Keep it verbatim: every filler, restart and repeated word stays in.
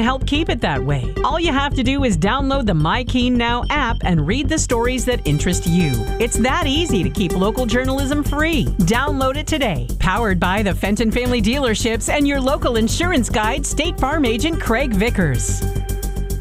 help keep it that way. All you have to do is download the My Keene Now app and read the stories that interest you. It's that easy to keep local journalism free. Download it today. Powered by the Fenton Family Dealerships and your local insurance guide, State Farm agent Craig Vickers.